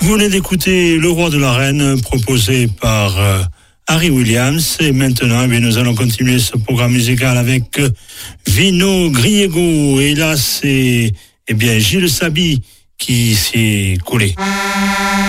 Vous venez d'écouter Le Roi de l'Arène, proposé par Harry Williams. Et maintenant, nous allons continuer ce programme musical avec Vino Griego. Et là, c'est Gilles Sabi qui s'est collé.